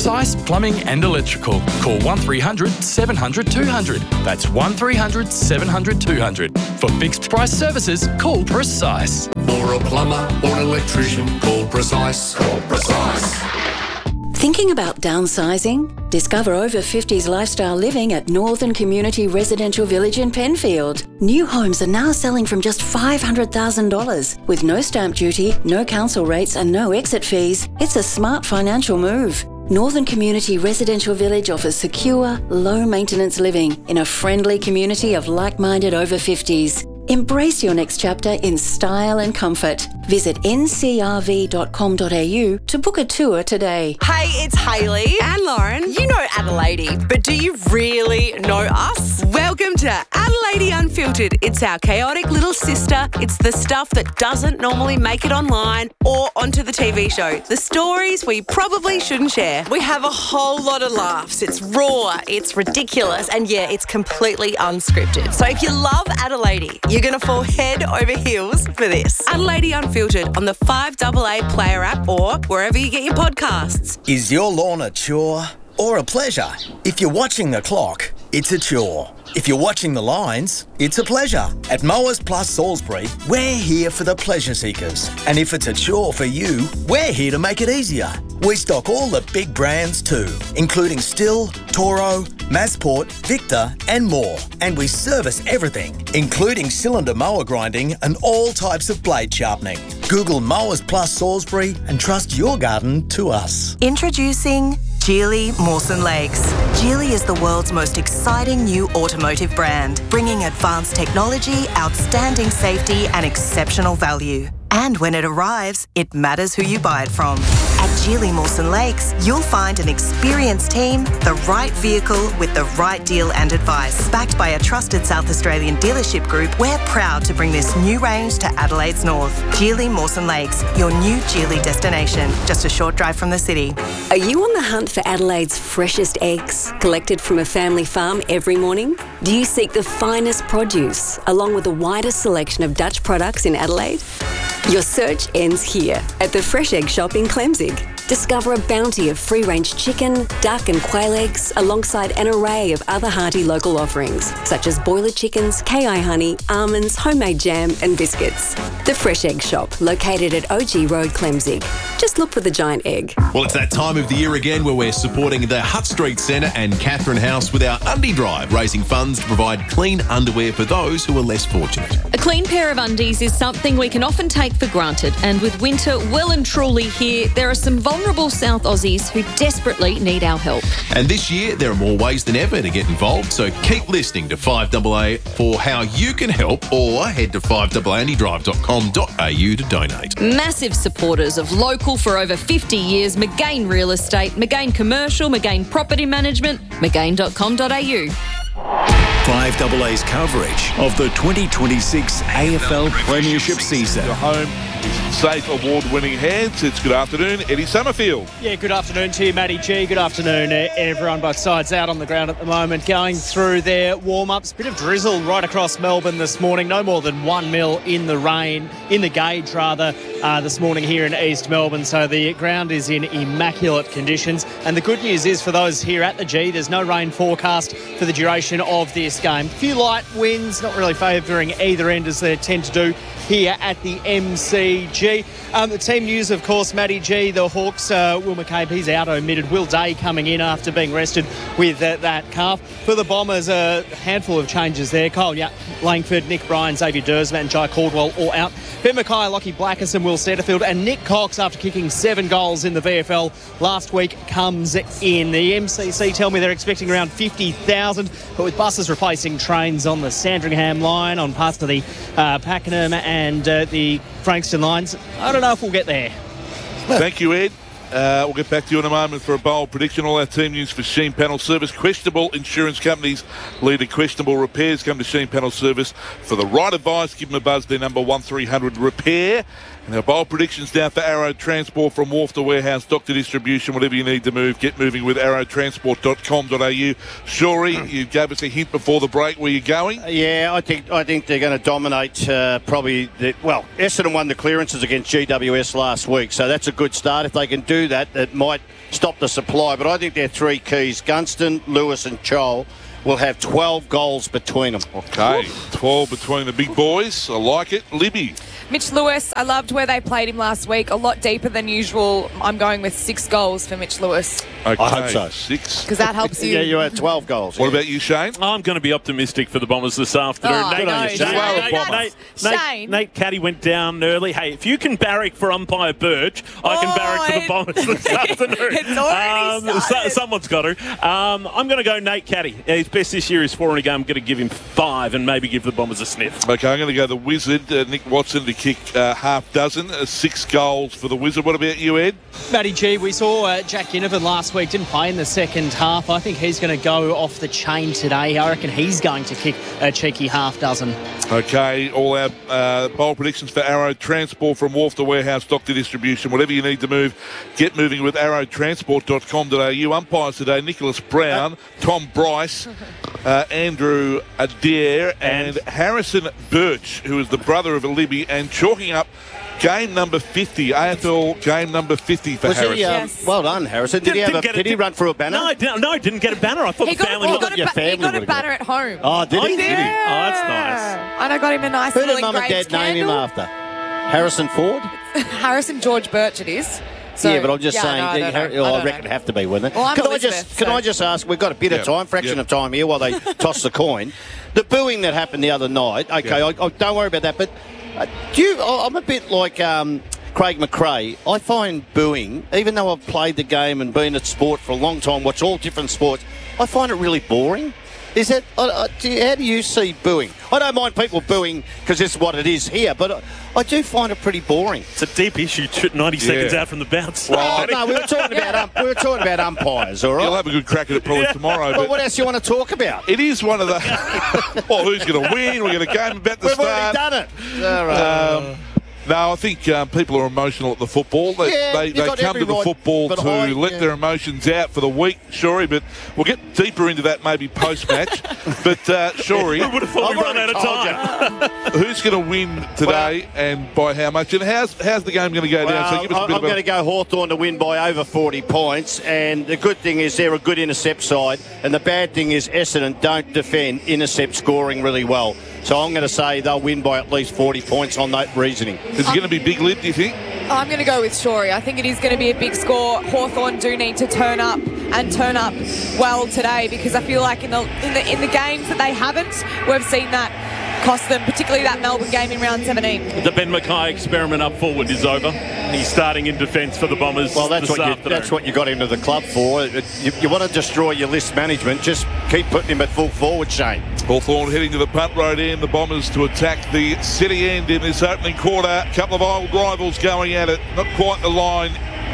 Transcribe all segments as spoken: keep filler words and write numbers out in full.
Precise Plumbing and Electrical. Call one three hundred seven hundred two hundred. That's one three hundred seven hundred two hundred. For fixed price services, call Precise. For a plumber or electrician, call Precise. Call Precise. Thinking about downsizing? Discover over fifties lifestyle living at Northern Community Residential Village in Penfield. New homes are now selling from just five hundred thousand dollars. With no stamp duty, no council rates and no exit fees, it's a smart financial move. Northern Community Residential Village offers secure, low-maintenance living in a friendly community of like-minded over fifties. Embrace your next chapter in style and comfort. Visit n c r v dot com dot a u to book a tour today. Hey, it's Hayley and Lauren. You know Adelaide, but do you really know us? Welcome to Adelaide Unfiltered. It's our chaotic little sister. It's the stuff that doesn't normally make it online or onto the T V show. The stories we probably shouldn't share. We have a whole lot of laughs. It's raw, it's ridiculous, and yeah, it's completely unscripted. So if you love Adelaide, you're going to fall head over heels for this. Adelaide Unfiltered on the five A A Player app or wherever you get your podcasts. Is your lawn a chore or a pleasure? If you're watching the clock, it's a chore. If you're watching the lines, it's a pleasure. At Mowers Plus Salisbury, we're here for the pleasure seekers. And if it's a chore for you, we're here to make it easier. We stock all the big brands too, including Stihl, Toro, Masport, Victor and more. And we service everything, including cylinder mower grinding and all types of blade sharpening. Google Mowers Plus Salisbury and trust your garden to us. Introducing Geely Mawson Lakes. Geely is the world's most exciting new automotive brand, bringing advanced technology, outstanding safety and exceptional value. And when it arrives, it matters who you buy it from. At Geely Mawson Lakes, you'll find an experienced team, the right vehicle with the right deal and advice. Backed by a trusted South Australian dealership group, we're proud to bring this new range to Adelaide's north. Geely Mawson Lakes, your new Geely destination, just a short drive from the city. Are you on the hunt for Adelaide's freshest eggs, collected from a family farm every morning? Do you seek the finest produce, along with the widest selection of Dutch products in Adelaide? Your search ends here, at the Fresh Egg Shop in Clemzig. Discover a bounty of free-range chicken, duck and quail eggs, alongside an array of other hearty local offerings, such as boiler chickens, K I honey, almonds, homemade jam and biscuits. The Fresh Egg Shop, located at O G Road, Clemzig. Just look for the giant egg. Well, it's that time of the year again where we're supporting the Hutt Street Centre and Catherine House with our Undie Drive, raising funds to provide clean underwear for those who are less fortunate. A clean pair of undies is something we can often take for granted, and with winter well and truly here, there are some vulnerable South Aussies who desperately need our help. And this year, there are more ways than ever to get involved, so keep listening to five A A for how you can help, or head to five a a andy drive dot com dot a u to donate. Massive supporters of local for over fifty years, McGain Real Estate, McGain Commercial, McGain Property Management, mcgain dot com dot a u. five A A's coverage of the twenty twenty-six A F L Premiership season. Your home is in safe, award-winning hands. It's good afternoon, Eddie Summerfield. Yeah, good afternoon to you, Matty G. Good afternoon, everyone. Both sides out on the ground at the moment, going through their warm-ups. Bit of drizzle right across Melbourne this morning. No more than one mil in the rain, in the gauge rather, uh, this morning here in East Melbourne. So the ground is in immaculate conditions. And the good news is for those here at the G, there's no rain forecast for the duration of this game. A few light winds, not really favouring either end as they tend to do here at the M C G. Um, the team news, of course, Matty G, the Hawks, uh, Will McCabe, he's out omitted. Will Day coming in after being rested with uh, that calf. For the Bombers, a handful of changes there. Kyle yeah, Langford, Nick Bryan, Xavier Dersman and Jai Caldwell all out. Ben Mackay, Lockie Blackerson, Will Setterfield and Nick Cox, after kicking seven goals in the V F L last week, comes in. The M C C tell me they're expecting around fifty thousand, but with buses replacing trains on the Sandringham line, on parts of the uh, Pakenham and uh, the Frankston lines, I don't know if we'll get there. Thank you, Ed. Uh, we'll get back to you in a moment for a bold prediction. All our team news for Sheen Panel Service. Questionable insurance companies lead to questionable repairs. Come to Sheen Panel Service for the right advice. Give them a buzz. Their number one three hundred repair. And our bowl predictions now for Arrow Transport, from wharf to warehouse, dock to distribution, whatever you need to move, get moving with arrow transport dot com dot a u. Shorey, you gave us a hint before the break. Where you going? Yeah, I think I think they're going to dominate. Uh, probably, the, well, Essendon won the clearances against G W S last week, so that's a good start. If they can do that, it might stop the supply. But I think their three keys, Gunston, Lewis and Chol, will have twelve goals between them. Okay, twelve between the big boys. I like it. Libby. Mitch Lewis, I loved where they played him last week. A lot deeper than usual. I'm going with six goals for Mitch Lewis. Okay, I hope so. Six. Because that helps you. Yeah, you had twelve goals. What yeah. about you, Shane? I'm going to be optimistic for the Bombers this afternoon. Oh, Nate, no, Nate, Shane. Nate, Nate, Nate, Nate, Nate, Shane. Nate Caddy went down early. Hey, if you can barrack for umpire Birch, I can Oh, barrack for the it- Bombers this afternoon. It's already Um, so- started. someone's got to. Um, I'm going to go Nate Caddy. Uh, His best this year is four in a game. I'm going to give him five and maybe give the Bombers a sniff. Okay, I'm going to go the Wizard, uh, Nick Watson, to kick uh, half dozen, uh, six goals for the Wizard. What about you, Ed? Matty G, we saw uh, Jack Ginnivan last week, didn't play in the second half. I think he's going to go off the chain today. I reckon he's going to kick a cheeky half dozen. Okay, all our uh, bowl predictions for Arrow Transport, from wharf to warehouse, dock to distribution, whatever you need to move, get moving with arrow transport dot com dot a u. Umpires today, Nicholas Brown, Tom Bryce, uh, Andrew Adair and Harrison Birch, who is the brother of Libby, and chalking up game number fifty, A F L game number fifty for Was Harrison. he, um, Yes. Well done, Harrison. Did he have a, Didn't get did a- he run for a banner? No, I didn't, no, I didn't get a banner. I thought He the got, family he looked got, a, your ba- he family got a would've got banner at home. Oh, did Oh, he? did he? Oh, that's nice. And I got him a nice Who little did Mum and engraved Dad name him candle. after? Harrison Ford? Harrison George Birch it is. So, yeah, but I'm just yeah, saying. no, I they- don't know. Har- I oh, I, don't reckon know. it'd have to be, wouldn't it? Well, I'm can I Elizabeth, just can so- I just ask? We've got a bit of Yeah, time, fraction yeah. of time here while they toss the coin. The booing that happened the other night. Okay, Yeah. I, I, don't worry about that. But uh, do you? I- I'm a bit like um, Craig McRae. I find booing, even though I've played the game and been at sport for a long time, watch all different sports, I find it really boring. Is that? Uh, uh, do you, how do you see booing? I don't mind people booing because it's what it is here, but I, I do find it pretty boring. It's a deep issue, ninety seconds Yeah. out from the bounce. Oh, no, we were talking about um, we were talking about umpires, all right. You'll have a good crack at it probably tomorrow. Well, But what else do you want to talk about? it is one of the... well, who's going to win? We've got a game about to We've start. already done it. All right. Um, no, I think um, people are emotional at the football. They, Yeah, they, you've they got come every to the right, football but to I- let yeah. their emotions out for the week, Shorey, but we'll get deeper into that maybe post-match. But, uh, Shorey, Who would have thought I've we'd run already out of told time? who's going to win today and by how much? And how's how's the game going to go down? So Well, give us a I'm bit of going a... to go Hawthorn to win by over forty points, and the good thing is they're a good intercept side, and the bad thing is Essendon don't defend intercept scoring really well. So I'm going to say they'll win by at least forty points on that reasoning. Is it going to be big lid, do you think? I'm going to go with Shorey. I think it is going to be a big score. Hawthorn do need to turn up and turn up well today, because I feel like in the in the in the games that they haven't, we've seen that cost them, particularly that Melbourne game in round seventeen. The Ben Mackay experiment up forward is over. He's starting in defence for the Bombers. Well, that's this what you, afternoon. that's what you got him to the club for. It- You, you want to destroy your list management, just keep putting him at full forward, Shane. Hawthorn heading to the punt road end. The Bombers to attack the city end in this opening quarter. A couple of old rivals going at it. Not quite the line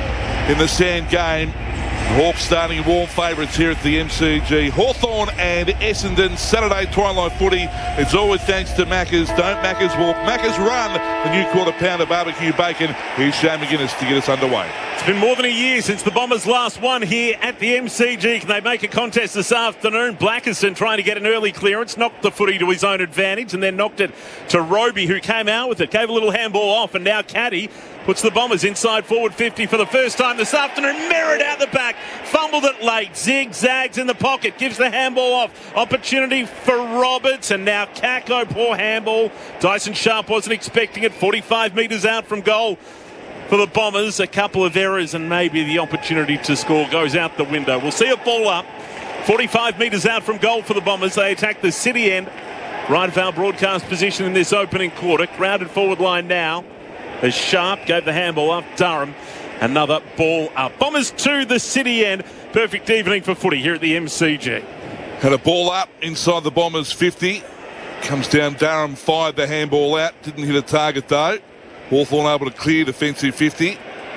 in the Sand game. Hawks starting warm favourites here at the M C G. Hawthorn and Essendon, Saturday twilight footy. It's always thanks to Macca's. Don't Macca's walk, Macca's run. The new quarter pounder barbecue bacon. Here's Shane McGuinness to get us underway. It's been more than a year since the Bombers last won here at the M C G. Can they make a contest this afternoon? Blackerson trying to get an early clearance, knocked the footy to his own advantage, and then knocked it to Roby, who came out with it, gave a little handball off, and now Caddy puts the Bombers inside forward fifty for the first time this afternoon. Merritt out the back, fumbled it late, zigzags in the pocket, gives the handball off. Opportunity for Roberts, and now Kako, poor handball. Dyson Sharp wasn't expecting it, forty-five metres out from goal for the Bombers. A couple of errors and maybe the opportunity to score goes out the window. We'll see a ball up, forty-five metres out from goal for the Bombers. They attack the city end, right of our broadcast position in this opening quarter. Crowded forward line now as Sharp gave the handball up. Durham, another ball up. Bombers to the city end. Perfect evening for footy here at the M C G. Had a ball up inside the Bombers fifty. Comes down, Durham fired the handball out. Didn't hit a target though. Hawthorn able to clear defensive fifty.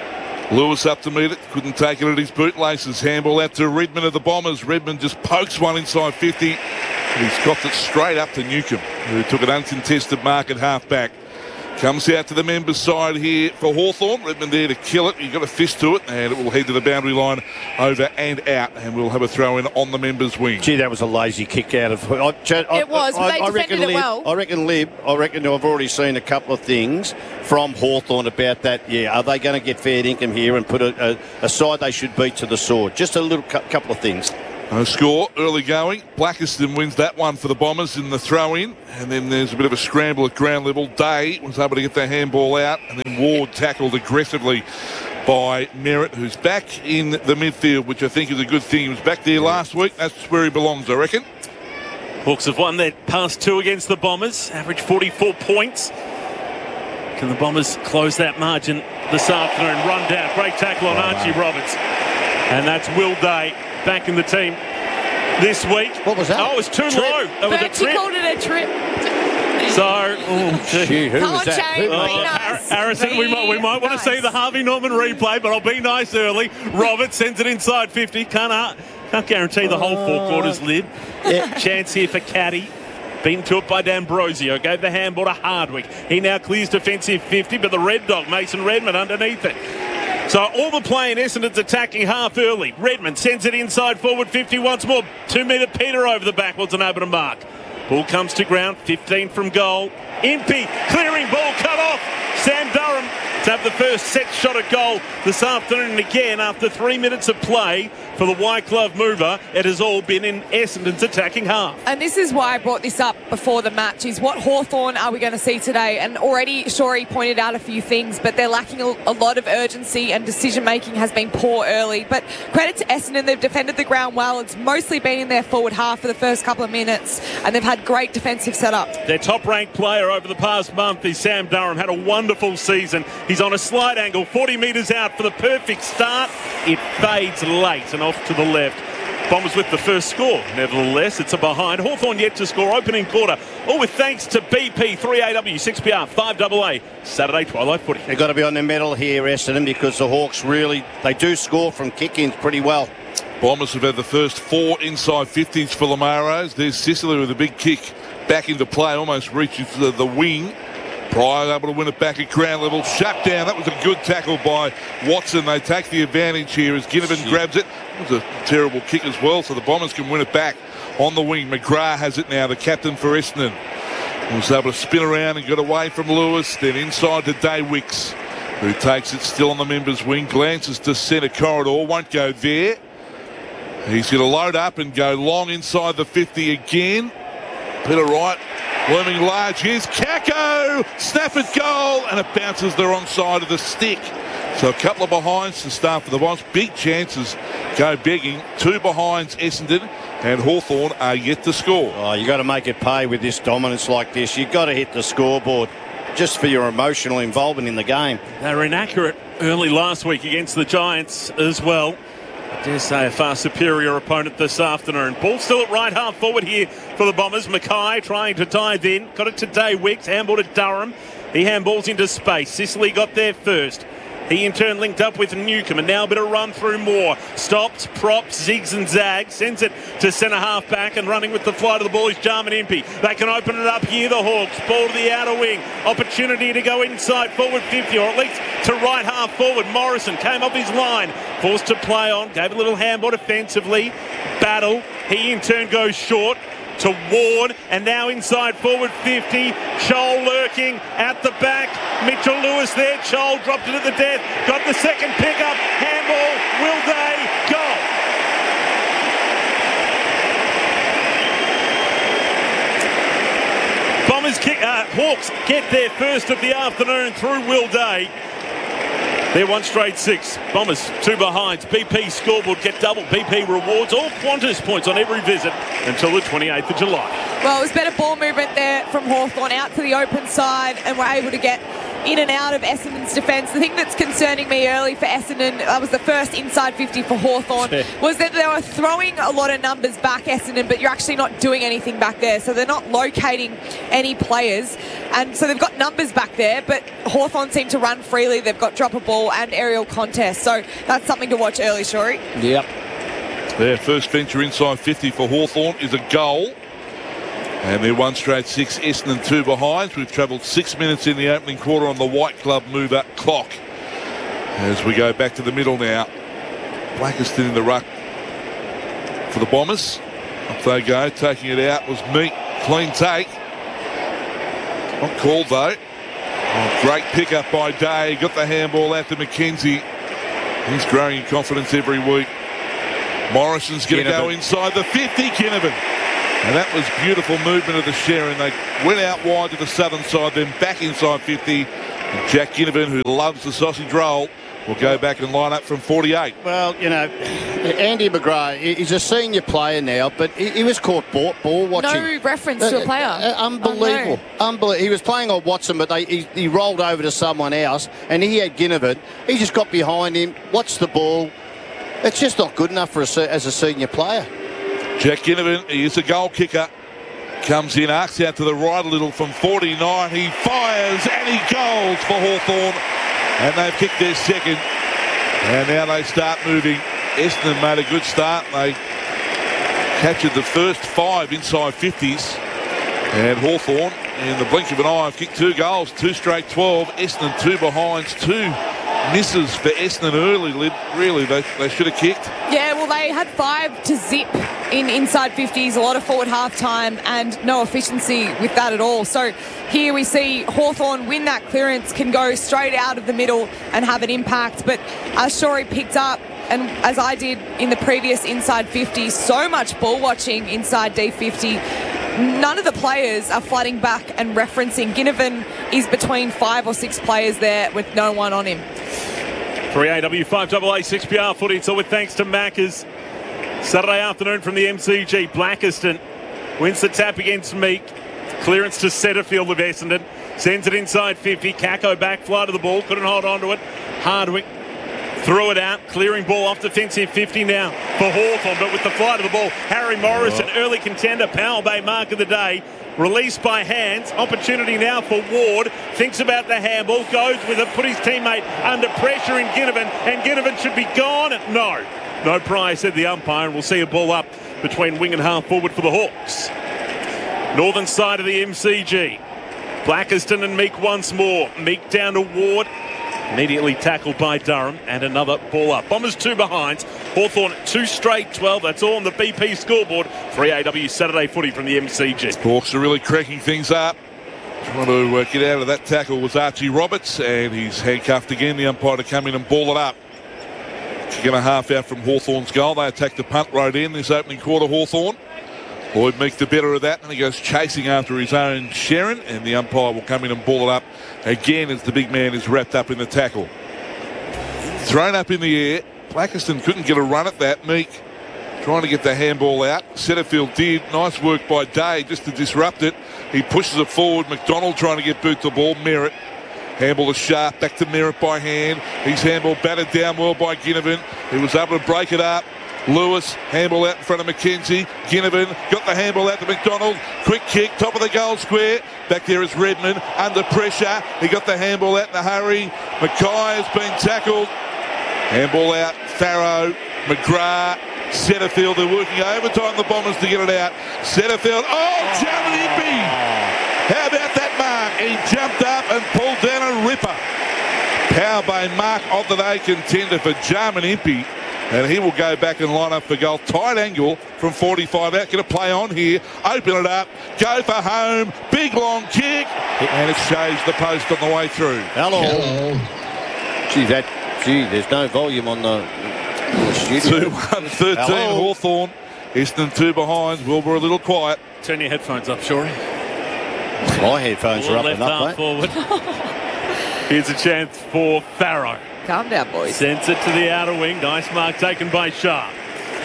Lewis up to meet it. Couldn't take it at his bootlaces. Handball out to Redmond of the Bombers. Redmond just pokes one inside fifty. And he's got it straight up to Newcomb, who took an uncontested mark at half back. Comes out to the members' side here for Hawthorn. Redmond there to kill it. You've got a fist to it, and it will head to the boundary line over and out, and we'll have a throw in on the members' wing. Gee, that was a lazy kick out of. I, I, it was, but I, they I defended reckon it Lib, well. I reckon Lib. I reckon I've already seen a couple of things from Hawthorn about that. Yeah, are they going to get fair income here and put a, a, a side they should beat to the sword? Just a little cu- couple of things. No score, early going. Blackiston wins that one for the Bombers in the throw-in. And then there's a bit of a scramble at ground level. Day was able to get the handball out. And then Ward tackled aggressively by Merritt, who's back in the midfield, which I think is a good thing. He was back there last week. That's where he belongs, I reckon. Hawks have won their past two against the Bombers. Average forty-four points. Can the Bombers close that margin this afternoon? Run down. Great tackle on Archie Roberts. And that's Will Day back in the team this week. What was that? Oh, it was too Trip. low. That was a Bertie trip. called it a trip. So, oh, Gee, who Come was on, that? Shane, Who- be Oh, nice. Har- Harrison, Be we might, we might want nice. to see the Harvey Norman replay, but I'll be nice early. Roberts sends it inside fifty. Can't, uh, can't guarantee the whole four quarters, Lib. Chance here for Caddy. Beaten to it by D'Ambrosio. Gave the handball to Hardwick. He now clears defensive fifty, but the Red Dog, Mason Redmond, underneath it. So all the play in Essendon's attacking half early. Redmond sends it inside forward fifty once more. Two metre Peter over the backwards and open a mark. Ball comes to ground, fifteen from goal. Impey, clearing ball, cut off. Sam Durham to have the first set shot at goal this afternoon. And again, after three minutes of play for the White Glove mover, it has all been in Essendon's attacking half. And this is why I brought this up before the match, is what Hawthorn are we going to see today? And already Shorey pointed out a few things, but they're lacking a, a lot of urgency and decision-making has been poor early. But credit to Essendon, they've defended the ground well. It's mostly been in their forward half for the first couple of minutes, and they've had great defensive setup. Their top-ranked player over the past month is Sam Durham. Had a wonderful season. He's on a slight angle, forty metres out for the perfect start. It fades late and off to the left. Bombers with the first score. Nevertheless, it's a behind. Hawthorn yet to score. Opening quarter. All with thanks to B P, three A W, six P R, five A A. Saturday Twilight Footy. They've got to be on their mettle here, Essendon, because the Hawks really, they do score from kick-ins pretty well. Bombers have had the first four inside fifties for Lamaros. There's Sicily with a big kick back into play, almost reaches the, the wing. Pryor able to win it back at ground level. Shut down. That was a good tackle by Watson. They take the advantage here as Ginnivan grabs it. It was a terrible kick as well, so the Bombers can win it back on the wing. McGrath has it now, the captain for Essendon. Was able to spin around and got away from Lewis. Then inside to Daywicks, who takes it still on the members' wing. Glances to centre corridor. Won't go there. He's going to load up and go long inside the fifty again. Peter Wright looming large. Here's Kako. Snap at goal. And it bounces the wrong side of the stick. So a couple of behinds to start for the Bombs. Big chances go begging. Two behinds, Essendon and Hawthorn are yet to score. Oh, you got to make it pay with this dominance like this. You've got to hit the scoreboard just for your emotional involvement in the game. They were inaccurate early last week against the Giants as well. I dare say a far superior opponent this afternoon. Ball still at right half forward here for the Bombers. Mackay trying to dive in. Got it to Daywicks. Handball to Durham. He handballs into space. Sicily got there first. He in turn linked up with Newcomb, and now a bit of run through more. Stopped, props, zigs and zags. Sends it to centre half back, and running with the flight of the ball is Jarman Impey. They can open it up here, the Hawks. Ball to the outer wing. Opportunity to go inside forward fifty, or at least to right half forward. Morrison came off his line. Forced to play on. Gave a little handball defensively. Battle. He in turn goes short to Ward, and now inside forward fifty. Chol lurking at the back. Mitchell Lewis there. Chol dropped it at the death. Got the second pickup. Handball. Will they? Goal. Bombers kick. Uh, Hawks get their first of the afternoon through Will Day. They're one straight six. Bombers two behinds. B P scoreboard get double. B P rewards all Qantas points on every visit until the twenty-eighth of July. Well, it was better ball movement there from Hawthorn out to the open side, and we're able to get in and out of Essendon's defence. The thing that's concerning me early for Essendon, that was the first inside fifty for Hawthorn, was that they were throwing a lot of numbers back, Essendon, but you're actually not doing anything back there. So they're not locating any players. And so they've got numbers back there, but Hawthorn seem to run freely. They've got drop a ball and aerial contest. So that's something to watch early, Shorey. Yep. Their first venture inside fifty for Hawthorn is a goal. And they're one straight six, Essendon two behinds. We've travelled six minutes in the opening quarter on the White Club mover clock. As we go back to the middle now. Blackiston in the ruck for the Bombers. Up they go, taking it out was Meek. Clean take. Not called though. Oh, great pick-up by Day. Got the handball out to McKenzie. He's growing in confidence every week. Morrison's going to go inside the fifty. Ginnivan. And that was beautiful movement of the Sharon. They went out wide to the southern side, then back inside fifty. And Jack Ginnivan, who loves the sausage roll, will go back and line up from forty-eight. Well, you know, Andy McGrath, he's a senior player now, but he, he was caught ball, ball watching. No reference to a player. Uh, unbelievable. Oh, no. Unbelievable. He was playing on Watson, but they, he, he rolled over to someone else, and he had Ginnivan. He just got behind him, watched the ball. It's just not good enough for a, as a senior player. Jack Ginnivan, he is a goal kicker. Comes in, arcs out to the right a little from forty-nine. He fires and he goals for Hawthorn. And they've kicked their second. And now they start moving. Essendon made a good start. They captured the first five inside fifties. And Hawthorn, in the blink of an eye, have kicked two goals. Two straight twelve. Essendon two behinds. Two misses for Essendon early. Really, they, they should have kicked. Yeah, well, they had five to zip in inside fifties, a lot of forward half time and no efficiency with that at all. So here we see Hawthorn win that clearance, can go straight out of the middle and have an impact. But as Shorey picked up, and as I did in the previous inside fifty, so much ball watching inside D fifty. None of the players are flooding back and referencing. Ginnivan is between five or six players there with no one on him. three A W five A A six P R footy. It's all with thanks to Macca's. Saturday afternoon from the M C G. Blackiston wins the tap against Meek. Clearance to Setterfield of Essendon. Sends it inside fifty. Kako back, fly to the ball. Couldn't hold on to it. Hardwick threw it out. Clearing ball off defensive fifty now for Hawthorn. But with the fly to the ball, Harry Morris, an early contender. Powell Bay mark of the day. Released by Hands. Opportunity now for Ward. Thinks about the handball. Goes with it. Put his teammate under pressure in Ginnivan. And Ginnivan should be gone. No. No prize, said the umpire. And we'll see a ball up between wing and half forward for the Hawks. Northern side of the M C G. Blackiston and Meek once more. Meek down to Ward. Immediately tackled by Durham. And another ball up. Bombers two behinds. Hawthorn two straight twelve. That's all on the B P scoreboard. three A W Saturday footy from the M C G. Hawks are really cracking things up. Trying to uh, get out of that tackle was Archie Roberts. And he's handcuffed again. The umpire to come in and ball it up. Kick and a half out from Hawthorn's goal. They attack the punt road in this opening quarter, Hawthorn. Lloyd Meek the better of that, and he goes chasing after his own Sharon, and the umpire will come in and ball it up again as the big man is wrapped up in the tackle. Thrown up in the air. Blackiston couldn't get a run at that. Meek trying to get the handball out. Setterfield did. Nice work by Day just to disrupt it. He pushes it forward. McDonald trying to get boot the ball. Merritt. Handball is sharp. Back to Merritt by hand. His handball battered down well by Ginnivan. He was able to break it up. Lewis, handball out in front of McKenzie. Ginnivan got the handball out to McDonald. Quick kick, top of the goal square. Back there is Redmond, under pressure. He got the handball out in a hurry. Mackay has been tackled. Handball out, Farrow, McGrath, Setterfield. They're working overtime, the Bombers, to get it out. Setterfield, oh, Germany B. How about that mark? He jumped up and pulled down a ripper. Power Bay mark of the day contender for Jarman Impey. And he will go back and line up for goal. Tight angle from forty-five out. Get a play on here. Open it up. Go for home. Big long kick. And it shaves the post on the way through. Hello. Hello. Gee, that, gee, there's no volume on the, on the studio. two one thirteen Hawthorn. Essendon two behind. Wilbur a little quiet. Turn your headphones up, Shorey. My headphones are up left and up, arm mate. forward. Here's a chance for Farrow. Calm down, boys. Sends it to the outer wing. Nice mark taken by Sharp.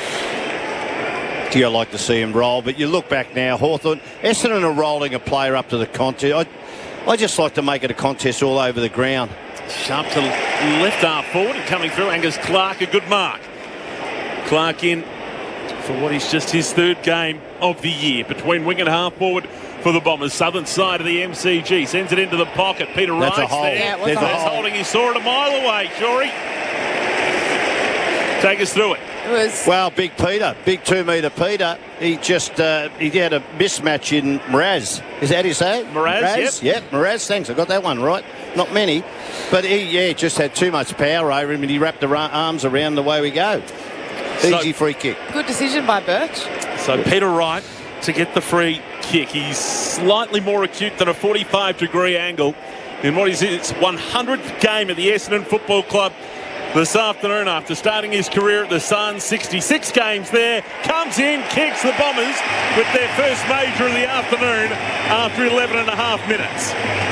Do you like to see him roll? But you look back now, Hawthorn, Essendon are rolling a player up to the contest. I, I just like to make it a contest all over the ground. Sharp to left half forward and coming through. Angus Clark, a good mark. Clark in for what is just his third game of the year. Between wing and half forward for the Bombers. Southern side of the M C G. Sends it into the pocket. Peter That's Wright's a hole. there. Yeah, There's a There's hole. holding. He saw it a mile away, Shorey. Take us through it. It was. Well, Big Peter, big two-metre Peter, he just uh, he had a mismatch in Mraz. Is that how you say it? Mraz, yep. Yep, Mraz, thanks. I got that one right. Not many. But he, yeah, just had too much power over him and he wrapped the ra- arms around the way we go. Easy So- free kick. Good decision by Birch. So Peter Wright to get the free kick. He's slightly more acute than a forty-five degree angle in what is his one hundredth game at the Essendon Football Club this afternoon after starting his career at the Suns. sixty-six games there. Comes in, kicks the Bombers with their first major of the afternoon after eleven and a half minutes.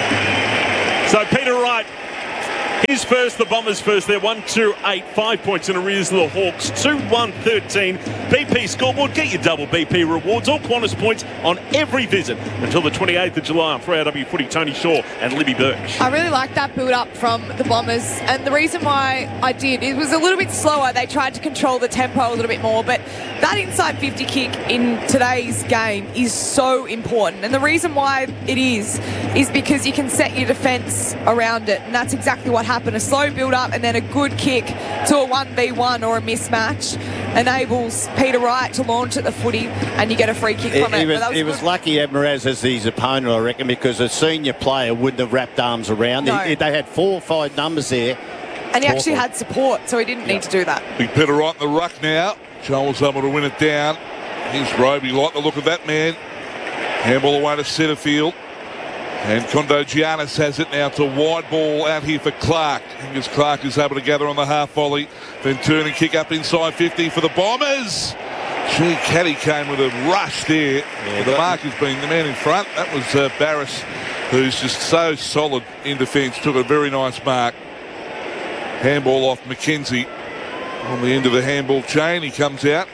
So Peter Wright, his first, the Bombers first. They're one two eight, five points in arrears of the Hawks, two one thirteen. B P scoreboard, get your double B P rewards, all Qantas points on every visit until the twenty-eighth of July on three R W Footy. Tony Shaw and Libby Birch. I really like that build-up from the Bombers, and the reason why I did, it was a little bit slower. They tried to control the tempo a little bit more, but that inside fifty kick in today's game is so important, and the reason why it is is because you can set your defence around it, and that's exactly what happened. A slow build-up and then a good kick to a one v one or a mismatch enables Peter Wright to launch at the footy, and you get a free kick from He, it. he was, But that was he good. was lucky at Mraz as his opponent, I reckon, because a senior player wouldn't have wrapped arms around. No. He, they had four or five numbers there. And he actually Awful. had support, so he didn't need to do that. Big Peter Wright in the ruck now. Joel's able to win it down. Here's Roby. Like the look of that man. Handball away to centre field. And Kondo Giannis has it now to wide ball out here for Clark. Angus Clark is able to gather on the half volley. Then turn and kick up inside fifty for the Bombers. Gee, Caddy came with a rush there. Yeah, the got- mark has been the man in front. That was uh, Barris, who's just so solid in defence. Took a very nice mark. Handball off McKenzie on the end of the handball chain. He comes out.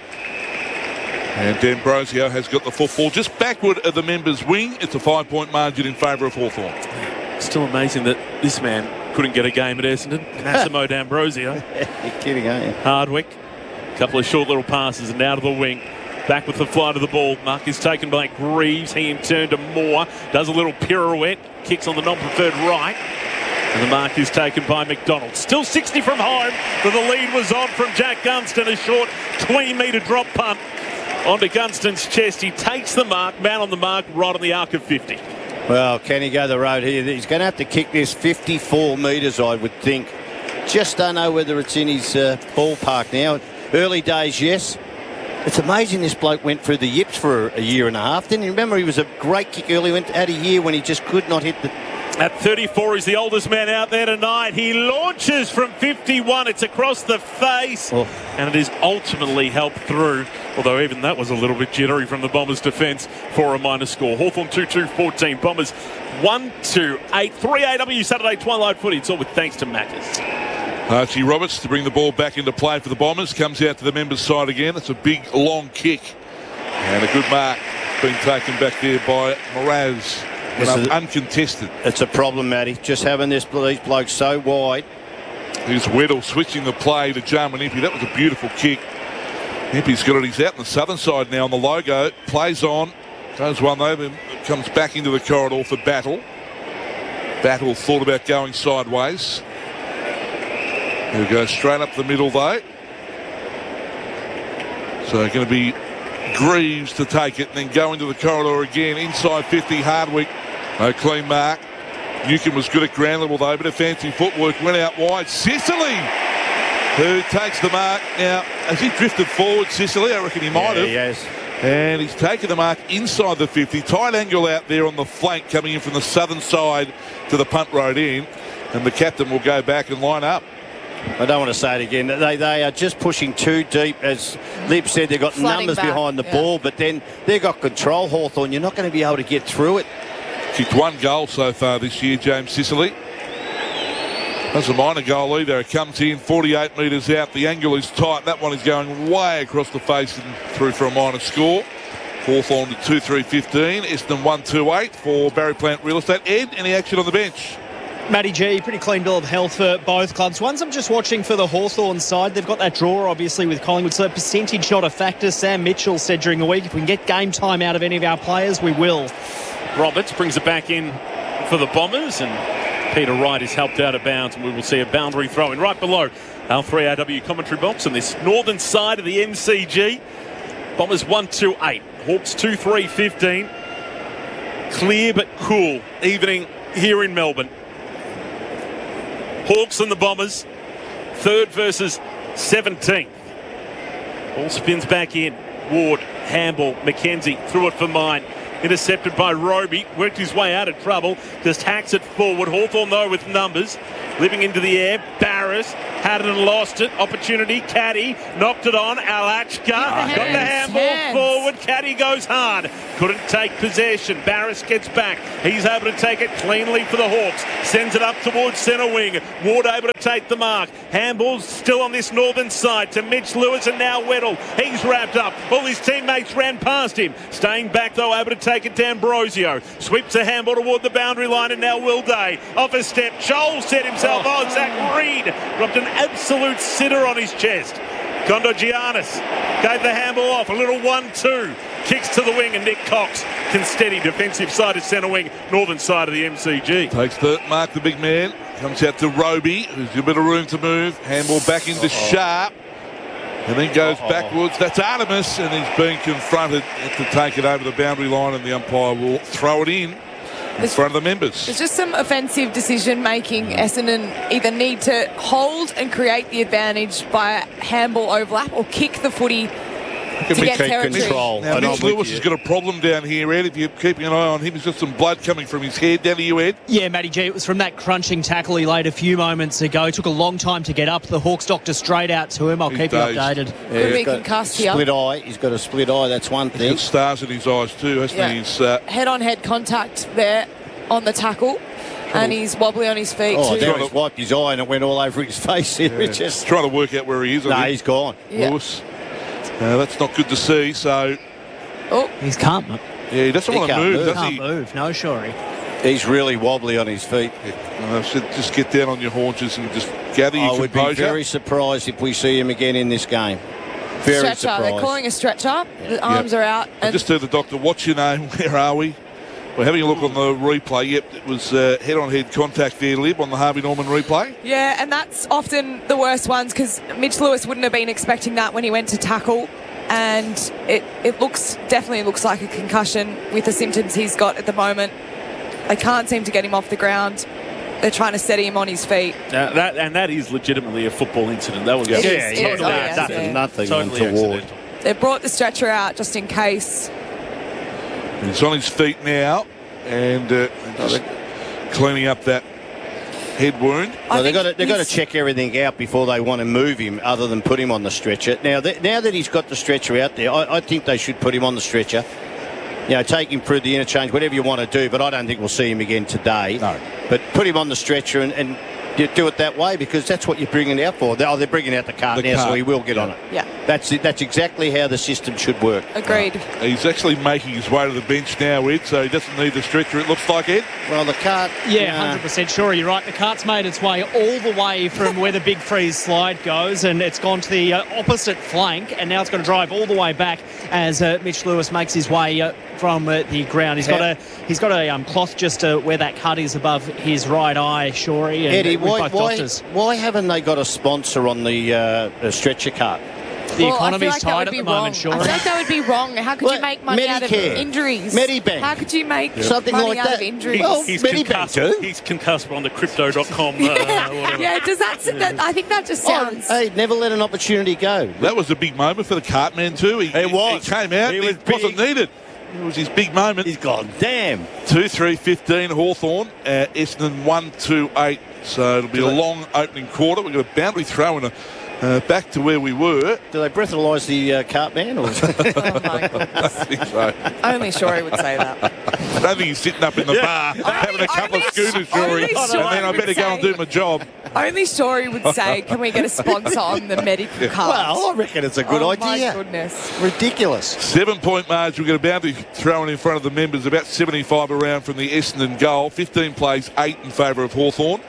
And D'Ambrosio has got the football just backward of the members' wing. It's a five-point margin in favour of Hawthorn. Still amazing that this man couldn't get a game at Essendon. Massimo D'Ambrosio. You're kidding, aren't you? Hardwick. A couple of short little passes and out of the wing. Back with the flight of the ball. Mark is taken by Greaves. He in turn to Moore. Does a little pirouette. Kicks on the non-preferred right. And the mark is taken by McDonald. Still sixty from home. But the lead was on from Jack Gunston. A short twenty metre drop punt onto Gunston's chest. He takes the mark. Man on the mark right on the arc of fifty. Well, can he go the road here? He's going to have to kick this fifty-four metres, I would think. Just don't know whether it's in his uh, ballpark now. Early days, yes. It's amazing this bloke went through the yips for a year and a half. Didn't you remember he was a great kick early, went out a year when he just could not hit the... At thirty-four, he's the oldest man out there tonight. He launches from fifty-one. It's across the face. Oh. And it is ultimately helped through. Although even that was a little bit jittery from the Bombers' defence for a minor score. Hawthorn two two fourteen. Bombers one two eight. three A W Saturday Twilight Footy. It's all with thanks to Maccas. Archie Roberts to bring the ball back into play for the Bombers. Comes out to the members' side again. That's a big, long kick. And a good mark being taken back there by Mraz. This is- Uncontested. It's a problem, Matty. Just having this these blokes so wide. Here's Weddle switching the play to Jarman Impey. That was a beautiful kick. Impey's got it. He's out on the southern side now on the logo. Plays on. Goes one over. Comes back into the corridor for Battle. Battle thought about going sideways. He'll go straight up the middle though. So going to be Greaves to take it and then go into the corridor again. Inside fifty, Hardwick. No clean mark. Newcomb was good at ground level though. Bit of fancy footwork. Went out wide. Sicily, who takes the mark. Now, has he drifted forward, Sicily? I reckon he might Yeah, have. he has. And he's taken the mark inside the fifty. Tight angle out there on the flank coming in from the southern side to the punt road in. And the captain will go back and line up. I don't want to say it again. They they are just pushing too deep. As Lib said, they've got Flooding numbers back, behind the yeah. ball, but then they've got control, Hawthorn. You're not going to be able to get through it. Kicked one goal so far this year, James Sicily. That's a minor goal either. It comes in forty-eight metres out. The angle is tight. That one is going way across the face and through for a minor score. Hawthorn to two three fifteen. Essendon one two eight for Barry Plant Real Estate. Ed, any action on the bench? Matty G, pretty clean bill of health for both clubs. Ones I'm just watching for the Hawthorn side. They've got that draw, obviously, with Collingwood, so percentage not a factor. Sam Mitchell said during the week, if we can get game time out of any of our players, we will. Roberts brings it back in for the Bombers, and Peter Wright is helped out of bounds, and we will see a boundary throw in right below our three R W commentary box on this northern side of the M C G. Bombers one two eight, Hawks two three fifteen. Clear but cool evening here in Melbourne. Hawks and the Bombers, third versus seventeenth. Ball spins back in. Ward, Handball, McKenzie threw it for mine. Intercepted by Roby, worked his way out of trouble, just hacks it forward. Hawthorn though with numbers, living into the air. Barris had it and lost it. Opportunity, Caddy knocked it on. Alachka got the handball hands. forward. Caddy goes hard, couldn't take possession. Barris gets back. He's able to take it cleanly for the Hawks. Sends it up towards centre wing. Ward able to take the mark. Handball's still on this northern side to Mitch Lewis and now Weddle. He's wrapped up. All his teammates ran past him. Staying back though, able to take it to Ambrosio. Sweeps a handball toward the boundary line and now Will Day. Off a step. Scholl set himself. Oh, Zach Reed dropped an absolute sitter on his chest. Kondogiannis gave the handball off. A little one two. Kicks to the wing and Nick Cox can steady defensive side of centre wing, northern side of the M C G. Takes the mark, the big man. Comes out to Roby, who's got a bit of room to move. Handball back into Uh-oh. Sharp. And then goes Uh-oh. backwards. That's Artemis, and he's being confronted to take it over the boundary line, and the umpire will throw it in in front of the members. There's just some offensive decision making. Essendon either need to hold and create the advantage by a handball overlap or kick the footy to get territory. Control. Now, Mitch Lewis has got a problem down here, Ed. If you're keeping an eye on him, he's got some blood coming from his head. Down to you, Ed. Yeah, Matty G, it was from that crunching tackle he laid a few moments ago. It took a long time to get up. The Hawks doctor straight out to him. I'll He's keep dazed. you updated. Yeah, Could he's be got concussed here. Split eye. He's got a split eye. That's one He's thing. got stars in his eyes too, hasn't Yeah. he? He's, uh, Head-on-head contact there on the tackle, and he's wobbly on his feet Oh, too. there he's wiped his eye and it went all over his face. Here. yeah, It's just trying to work out where he is. I no, think. he's gone. Yeah. Lewis. Uh, that's not good to see. So Oh, He's can't, yeah, he doesn't He want to can't move, move. does can't he? move. No, Shorey. He's really wobbly on his feet. Yeah. Uh, so just get down on your haunches and just gather your I would composure. be very surprised if we see him again in this game. Very stretcher. surprised. They're calling a stretcher. The arms are out. I And just heard the doctor, what's your name? Where are we? We're having a look on the replay. Yep, it was uh, head-on-head contact there, Lib, on the Harvey Norman replay. yeah, and that's often the worst ones because Mitch Lewis wouldn't have been expecting that when he went to tackle. And it, it looks definitely looks like a concussion with the symptoms he's got at the moment. They can't seem to get him off the ground. They're trying to steady him on his feet. Now, that, and that is legitimately a football incident. That was It yeah, is, yeah, it is, totally oh, yes, accidental. yeah. Nothing Totally untoward. accidental. They brought the stretcher out just in case. He's on his feet now and uh, just cleaning up that head wound. Well, they've got to, they've got to he's- check everything out before they want to move him, other than put him on the stretcher. Now, that, now that he's got the stretcher out there, I, I think they should put him on the stretcher. You know, take him through the interchange, whatever you want to do, but I don't think we'll see him again today. No. But put him on the stretcher and, and you do it that way because that's what you're bringing out for. They're, oh, they're bringing out the cart The now, cart. so he will get Yeah. on it. Yeah, That's it. That's exactly how the system should work. agreed. He's actually making his way to the bench now, Ed, so he doesn't need the stretcher, it looks like, Ed. Well, the cart... Yeah, uh, one hundred percent sure. You're right. The cart's made its way all the way from where the big freeze slide goes, and it's gone to the uh, opposite flank, and now it's got to drive all the way back as uh, Mitch Lewis makes his way uh, from uh, the ground. He's got a he's got a um, cloth just uh, where that cut is above his right eye, Shorey, and Eddie, uh, with why, both why, doctors. why haven't they got a sponsor on the, uh, the stretcher cart? The Well, I feel economy's like that tight would at be the wrong. moment, I Shorey. feel like that would be wrong. How could Well, you make money out of Medicare, injuries? Medibank. How could you make Something money like out that. of injuries? He's, Well, he's, Medibank concussed, too. he's concussed on the crypto dot com. Uh, whatever. yeah, does that, that? I think that just sounds. Oh, hey, never let an opportunity go. That was a big moment for the Cartman too. He, It was. He came out, He he, was wasn't big. needed. It was his big moment. He's gone, damn. two three fifteen Hawthorn, uh, Essendon one two eight. So it'll be a long opening quarter. We've got a boundary throw and a Uh, back to where we were. Do they breathalyse the uh, cart man? Or Oh my goodness. I think so. Only Shorey would say that. I don't think he's sitting up in the bar having a couple of scooters, Jory, only and Shorey then I would better go and say- do my job. Only Shorey would say, "Can we get a sponsor on the medical card?" well, I reckon it's a good oh idea. my goodness. Ridiculous. Seven-point margin. We've got a boundary thrown in front of the members, about seventy-five around from the Essendon goal. fifteen plays, eight in favour of Hawthorn.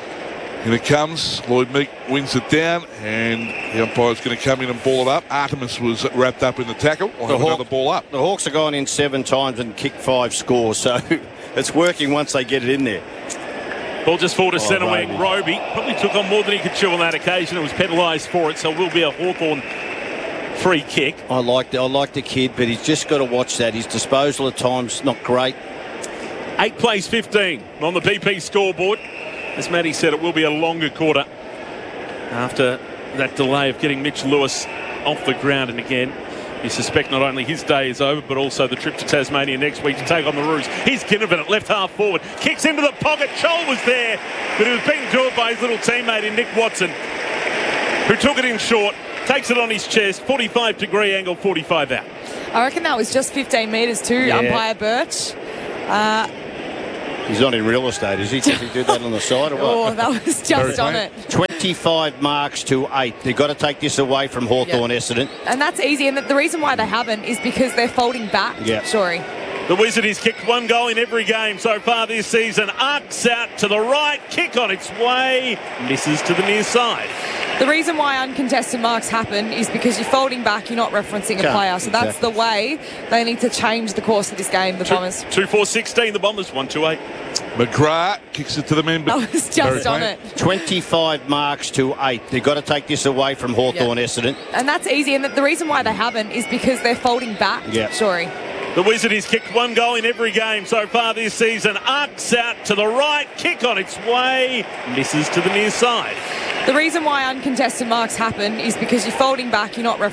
And it comes. Lloyd Meek wins it down, and the umpire's going to come in and ball it up. Artemis was wrapped up in the tackle. We'll have Hawk- another ball up. The Hawks have gone in seven times and kicked five scores, so it's working once they get it in there. Ball just forward to Oh, centre wing. Roby. Roby probably took on more than he could chew on that occasion. It was penalised for it, so it will be a Hawthorn free kick. I like the, I like the kid, but he's just got to watch that. His disposal at times not great. Eight plays fifteen on the B P scoreboard. As Matty said, it will be a longer quarter after that delay of getting Mitch Lewis off the ground. And again, you suspect not only his day is over, but also the trip to Tasmania next week to take on the Roos. Here's Ginnivan at left half forward. Kicks into the pocket. Chol was there, but he was being drilled by his little teammate in Nick Watson, who took it in short, takes it on his chest, forty-five degree angle, forty-five out. I reckon that was just fifteen metres too, Yeah. umpire Birch. Uh, He's not in real estate, is he? Does he do that on the side or what? oh, that was just on it. twenty-five marks to eight. They've got to take this away from Hawthorn Essendon. And that's easy. And the reason why they haven't is because they're folding back. Yeah. Sorry. The Wizard has kicked one goal in every game so far this season. Arcs out to the right, kick on its way, misses to the near side. The reason why uncontested marks happen is because you're folding back, you're not referencing a Can't, player. So that's exactly. the way they need to change the course of this game, the Bombers. two four sixteen, the Bombers, one two eight. McGrath kicks it to the men. That was just on it. twenty-five marks to eight. They've got to take this away from Hawthorn Essendon. And that's easy. And the reason why they haven't is because they're folding back. Yeah. Sorry. The Wizard has kicked one goal in every game so far this season. Arcs out to the right, kick on its way, misses to the near side. The reason why uncontested marks happen is because you're folding back, you're not referencing